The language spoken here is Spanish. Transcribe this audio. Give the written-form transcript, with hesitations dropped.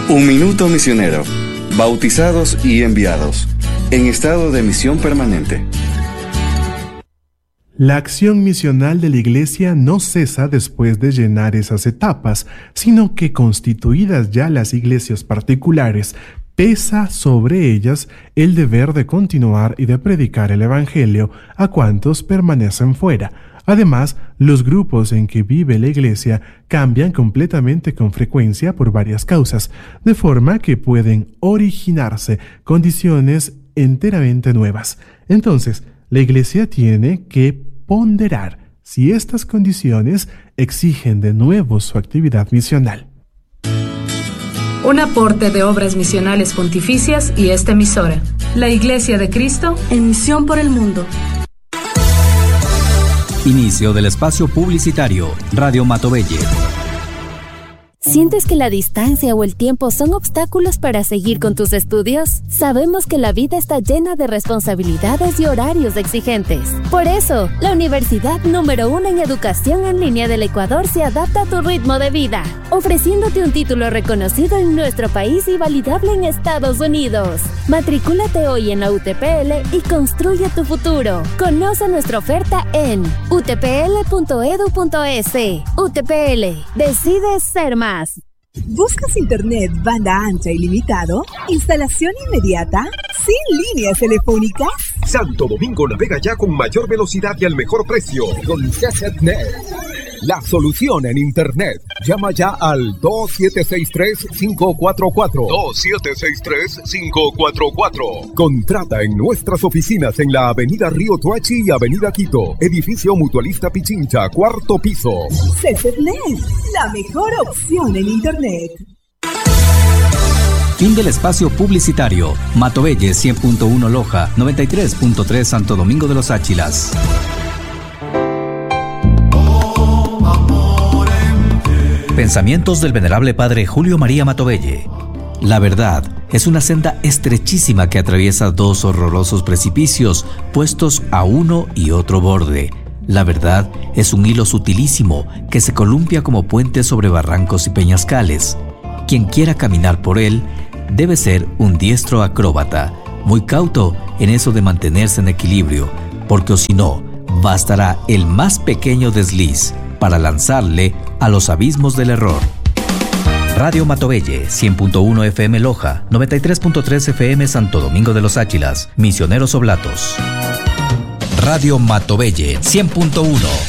Un minuto misionero. Bautizados y enviados. En estado de misión permanente. La acción misional de la Iglesia no cesa después de llenar esas etapas, sino que constituidas ya las iglesias particulares, pesa sobre ellas el deber de continuar y de predicar el Evangelio a cuantos permanecen fuera. Además, los grupos en que vive la Iglesia cambian completamente con frecuencia por varias causas, de forma que pueden originarse condiciones enteramente nuevas. Entonces, la Iglesia tiene que ponderar si estas condiciones exigen de nuevo su actividad misional. Un aporte de Obras Misionales Pontificias y esta emisora, la Iglesia de Cristo, en misión por el mundo. Inicio del espacio publicitario. Radio Matovelle. ¿Sientes que la distancia o el tiempo son obstáculos para seguir con tus estudios? Sabemos que la vida está llena de responsabilidades y horarios exigentes. Por eso, la universidad número 1 en educación en línea del Ecuador se adapta a tu ritmo de vida, ofreciéndote un título reconocido en nuestro país y validable en Estados Unidos. Matricúlate hoy en la UTPL y construye tu futuro. Conoce nuestra oferta en utpl.edu.es. UTPL. Decides ser más. ¿Buscas internet banda ancha ilimitado? ¿Instalación inmediata? ¿Sin líneas telefónicas? Santo Domingo navega ya con mayor velocidad y al mejor precio. Con CCNet, la solución en internet. Llama ya al 2763-544. 2763-544. Contrata en nuestras oficinas en la avenida Río Tuachi y avenida Quito. Edificio Mutualista Pichincha, 4º piso. CCNet, la mejor opción en internet. Fin del espacio publicitario. Matovelle 100.1 Loja, 93.3 Santo Domingo de los Áchilas. Pensamientos del venerable padre Julio María Matovelle. La verdad es una senda estrechísima que atraviesa dos horrorosos precipicios puestos a uno y otro borde. La verdad es un hilo sutilísimo que se columpia como puente sobre barrancos y peñascales. Quien quiera caminar por él debe ser un diestro acróbata, muy cauto en eso de mantenerse en equilibrio, porque o si no, bastará el más pequeño desliz para lanzarle a los abismos del error. Radio Matovelle, 100.1 FM Loja, 93.3 FM Santo Domingo de los Áchilas, Misioneros Oblatos. Radio Matovelle, 100.1